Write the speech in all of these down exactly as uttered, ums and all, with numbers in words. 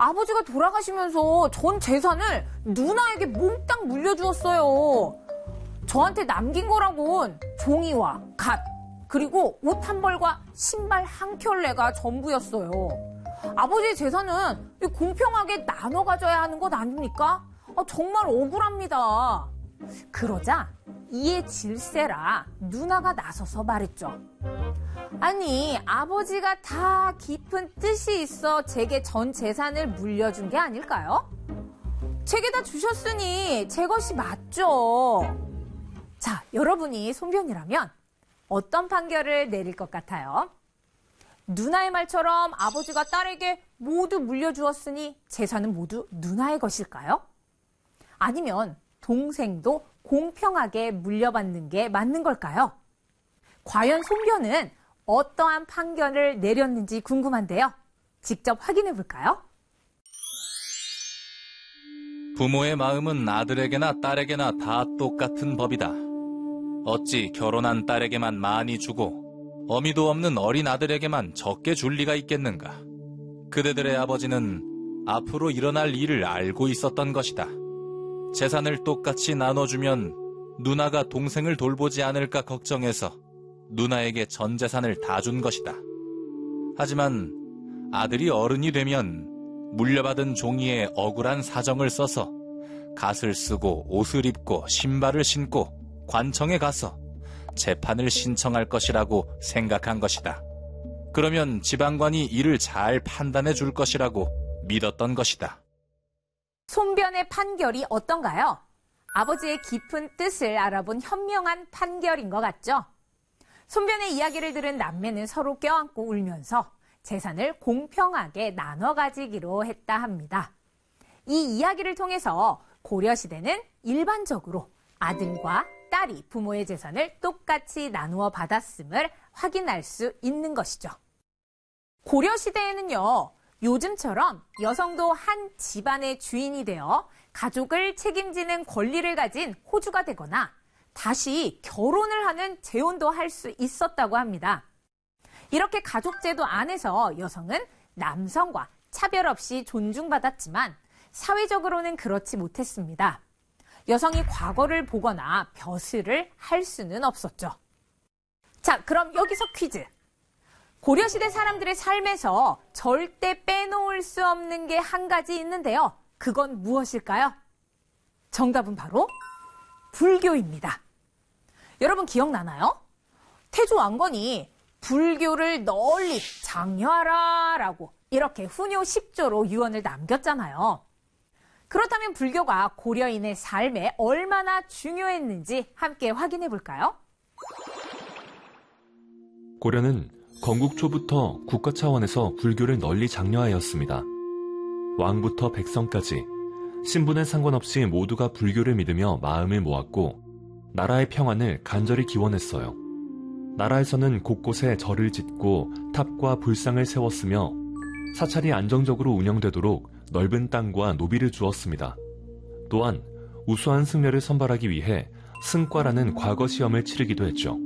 아버지가 돌아가시면서 전 재산을 누나에게 몽땅 물려주었어요. 저한테 남긴 거라곤 종이와 갓, 그리고 옷 한 벌과 신발 한 켤레가 전부였어요. 아버지의 재산은 공평하게 나눠 가져야 하는 것 아닙니까? 아, 정말 억울합니다. 그러자 이에 질세라 누나가 나서서 말했죠. 아니, 아버지가 다 깊은 뜻이 있어 제게 전 재산을 물려준 게 아닐까요? 제게 다 주셨으니 제 것이 맞죠. 자, 여러분이 손변이라면 어떤 판결을 내릴 것 같아요? 누나의 말처럼 아버지가 딸에게 모두 물려주었으니 재산은 모두 누나의 것일까요? 아니면 동생도 공평하게 물려받는 게 맞는 걸까요? 과연 손변은 어떠한 판결을 내렸는지 궁금한데요. 직접 확인해 볼까요? 부모의 마음은 아들에게나 딸에게나 다 똑같은 법이다. 어찌 결혼한 딸에게만 많이 주고 어미도 없는 어린 아들에게만 적게 줄 리가 있겠는가. 그대들의 아버지는 앞으로 일어날 일을 알고 있었던 것이다. 재산을 똑같이 나눠주면 누나가 동생을 돌보지 않을까 걱정해서 누나에게 전 재산을 다 준 것이다. 하지만 아들이 어른이 되면 물려받은 종이에 억울한 사정을 써서 갓을 쓰고 옷을 입고 신발을 신고 관청에 가서 재판을 신청할 것이라고 생각한 것이다. 그러면 지방관이 이를 잘 판단해 줄 것이라고 믿었던 것이다. 손변의 판결이 어떤가요? 아버지의 깊은 뜻을 알아본 현명한 판결인 것 같죠? 손변의 이야기를 들은 남매는 서로 껴안고 울면서 재산을 공평하게 나눠 가지기로 했다 합니다. 이 이야기를 통해서 고려시대는 일반적으로 아들과 딸이 부모의 재산을 똑같이 나누어 받았음을 확인할 수 있는 것이죠. 고려시대에는요, 요즘처럼 여성도 한 집안의 주인이 되어 가족을 책임지는 권리를 가진 호주가 되거나 다시 결혼을 하는 재혼도 할 수 있었다고 합니다. 이렇게 가족제도 안에서 여성은 남성과 차별 없이 존중받았지만 사회적으로는 그렇지 못했습니다. 여성이 과거를 보거나 벼슬을 할 수는 없었죠. 자, 그럼 여기서 퀴즈. 고려시대 사람들의 삶에서 절대 빼놓을 수 없는 게 한 가지 있는데요. 그건 무엇일까요? 정답은 바로 불교입니다. 여러분 기억나나요? 태조 왕건이 불교를 널리 장려하라 라고 이렇게 훈요 십 조로 유언을 남겼잖아요. 그렇다면 불교가 고려인의 삶에 얼마나 중요했는지 함께 확인해 볼까요? 고려는 건국 초부터 국가 차원에서 불교를 널리 장려하였습니다. 왕부터 백성까지 신분에 상관없이 모두가 불교를 믿으며 마음을 모았고 나라의 평안을 간절히 기원했어요. 나라에서는 곳곳에 절을 짓고 탑과 불상을 세웠으며 사찰이 안정적으로 운영되도록 넓은 땅과 노비를 주었습니다. 또한 우수한 승려를 선발하기 위해 승과라는 과거 시험을 치르기도 했죠.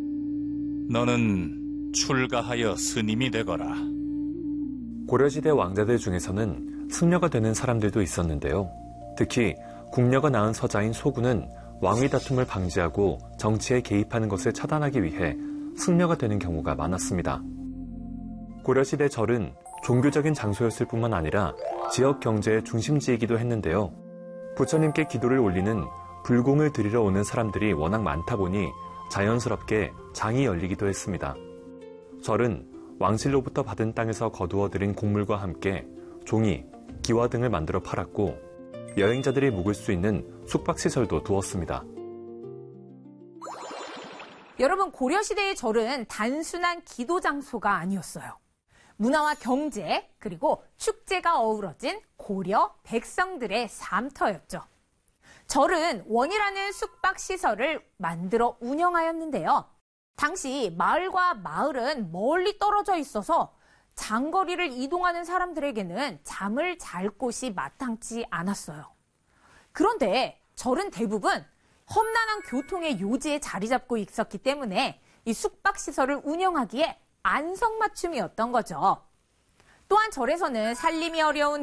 너는 출가하여 스님이 되거라. 고려시대 왕자들 중에서는 승려가 되는 사람들도 있었는데요. 특히 궁녀가 낳은 서자인 소구는 왕위 다툼을 방지하고 정치에 개입하는 것을 차단하기 위해 승려가 되는 경우가 많았습니다. 고려시대 절은 종교적인 장소였을 뿐만 아니라 지역 경제의 중심지이기도 했는데요. 부처님께 기도를 올리는 불공을 드리러 오는 사람들이 워낙 많다 보니 자연스럽게 장이 열리기도 했습니다. 절은 왕실로부터 받은 땅에서 거두어 들인 곡물과 함께 종이, 기와 등을 만들어 팔았고 여행자들이 묵을 수 있는 숙박시설도 두었습니다. 여러분, 고려시대의 절은 단순한 기도 장소가 아니었어요. 문화와 경제, 그리고 축제가 어우러진 고려 백성들의 삶터였죠. 절은 원이라는 숙박시설을 만들어 운영하였는데요. 당시 마을과 마을은 멀리 떨어져 있어서 장거리를 이동하는 사람들에게는 잠을 잘 곳이 마땅치 않았어요. 그런데 절은 대부분 험난한 교통의 요지에 자리 잡고 있었기 때문에 이 숙박시설을 운영하기에 안성맞춤이었던 거죠. 또한 절에서는 살림이 어려운